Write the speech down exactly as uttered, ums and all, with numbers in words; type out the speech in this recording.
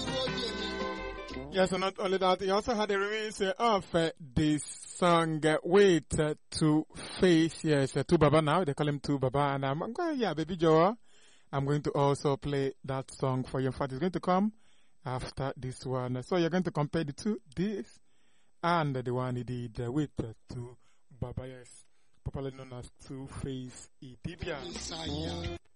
Yes, and not only that, he also had a remix uh, of uh, this song, uh, Wait uh, to Face, yes, uh, Tu Baba now, they call him Tu Baba, and I'm, I'm going, yeah, Baby Joe, I'm going to also play that song for you. In fact, it's going to come after this one. So you're going to compare the two, this, and the one he did, uh, Wait uh, to Baba, yes, popularly known as Two Face Idibia.